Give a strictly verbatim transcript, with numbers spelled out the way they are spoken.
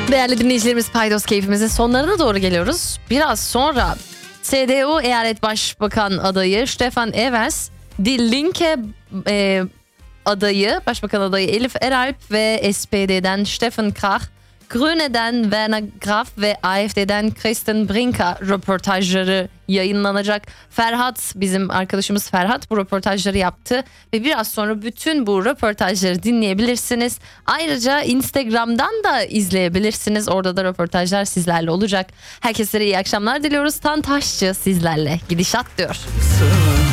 Değerli dinleyicilerimiz, Paydos keyfimizin sonlarına doğru geliyoruz. Biraz sonra C D U Eyalet Başbakan adayı Stefan Evers, Die Linke e, adayı, Başbakan adayı Elif Eralp ve S P D'den Steffen Krach, Grüne'den Werner Graf ve A F D'den Kristen Brinker röportajları yayınlanacak. Ferhat, bizim arkadaşımız Ferhat bu röportajları yaptı ve biraz sonra bütün bu röportajları dinleyebilirsiniz. Ayrıca Instagram'dan da izleyebilirsiniz. Orada da röportajlar sizlerle olacak. Herkese iyi akşamlar diliyoruz. Tan Taşçı sizlerle Gidişat diyor.